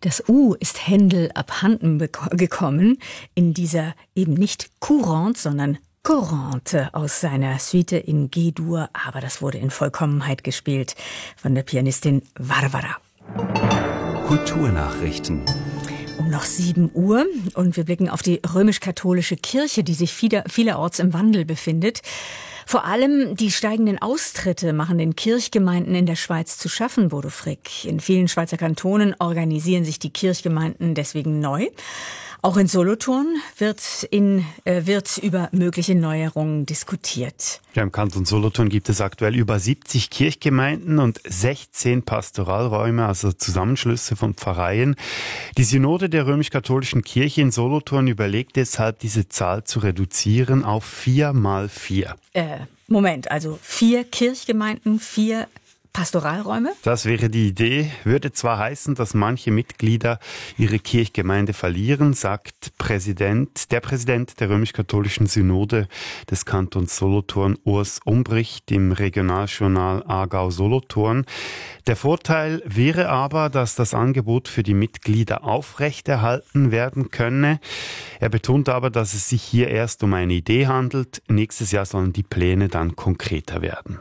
Das U ist Händel abhanden gekommen in dieser eben nicht Courante, sondern Courante aus seiner Suite in G-Dur, aber das wurde in Vollkommenheit gespielt von der Pianistin Varvara. Kulturnachrichten. Um noch 7 Uhr und wir blicken auf die römisch-katholische Kirche, die sich vielerorts im Wandel befindet. Vor allem die steigenden Austritte machen den Kirchgemeinden in der Schweiz zu schaffen, Bodo Frick. In vielen Schweizer Kantonen organisieren sich die Kirchgemeinden deswegen neu. Auch in Solothurn wird über mögliche Neuerungen diskutiert. Ja, im Kanton Solothurn gibt es aktuell über 70 Kirchgemeinden und 16 Pastoralräume, also Zusammenschlüsse von Pfarreien. Die Synode der römisch-katholischen Kirche in Solothurn überlegt deshalb, diese Zahl zu reduzieren auf 4x4. Moment, also 4 Kirchgemeinden, 4 Pastoralräume? Das wäre die Idee. Würde zwar heißen, dass manche Mitglieder ihre Kirchgemeinde verlieren, sagt der Präsident der römisch-katholischen Synode des Kantons Solothurn, Urs Umbricht, im Regionaljournal Aargau-Solothurn. Der Vorteil wäre aber, dass das Angebot für die Mitglieder aufrechterhalten werden könne. Er betont aber, dass es sich hier erst um eine Idee handelt. Nächstes Jahr sollen die Pläne dann konkreter werden.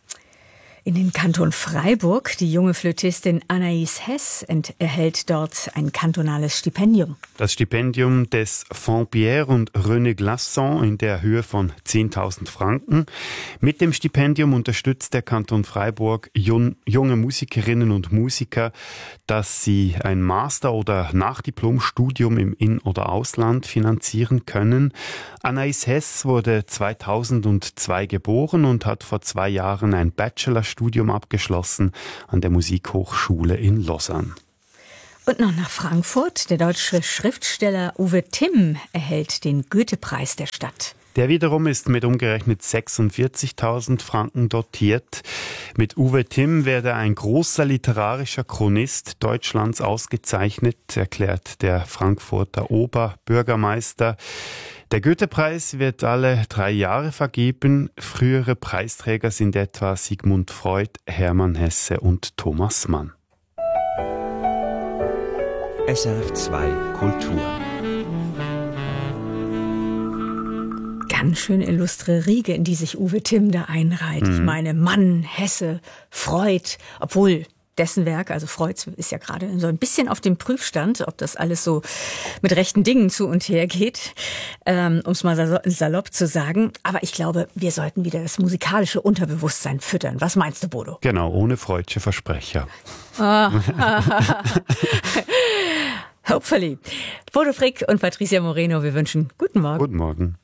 In den Kanton Freiburg, die junge Flötistin Anaïs Hess erhält dort ein kantonales Stipendium. Das Stipendium des Fonds Pierre und René Glasson in der Höhe von 10.000 Franken. Mit dem Stipendium unterstützt der Kanton Freiburg junge Musikerinnen und Musiker, dass sie ein Master- oder Nachdiplomstudium im In- oder Ausland finanzieren können. Anaïs Hess wurde 2002 geboren und hat vor 2 Jahren ein Bachelorstudium abgeschlossen an der Musikhochschule in Lausanne. Und noch nach Frankfurt. Der deutsche Schriftsteller Uwe Timm erhält den Goethe-Preis der Stadt. Der wiederum ist mit umgerechnet 46.000 Franken dotiert. Mit Uwe Timm werde ein großer literarischer Chronist Deutschlands ausgezeichnet, erklärt der Frankfurter Oberbürgermeister. Der Goethe-Preis wird alle 3 Jahre vergeben. Frühere Preisträger sind etwa Sigmund Freud, Hermann Hesse und Thomas Mann. SRF 2 Kultur. Ganz schön illustre Riege, in die sich Uwe Timm da einreiht. Ich meine, Mann, Hesse, Freud, obwohl dessen Werk, also Freud, ist ja gerade so ein bisschen auf dem Prüfstand, ob das alles so mit rechten Dingen zu und her geht, um es mal salopp zu sagen. Aber ich glaube, wir sollten wieder das musikalische Unterbewusstsein füttern. Was meinst du, Bodo? Genau, ohne freudsche Versprecher. Hopefully. Bodo Frick und Patricia Moreno, wir wünschen guten Morgen. Guten Morgen.